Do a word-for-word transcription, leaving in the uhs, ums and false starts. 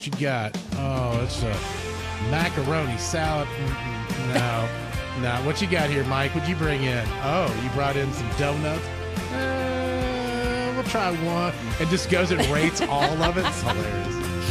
What you got? Oh, it's a macaroni salad. Mm-mm, no, no. What you got here, Mike? What'd you bring in? Oh, you brought in some donuts. Uh, we'll try one, and just goes and rates all of it. It's hilarious.